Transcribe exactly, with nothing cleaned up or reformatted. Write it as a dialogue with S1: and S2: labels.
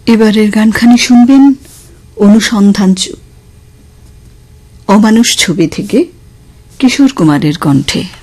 S1: এবারের গানখানি শুনবেন অনুসন্ধান অমানুষ ছবি থেকে কিশোর কুমারের কণ্ঠে।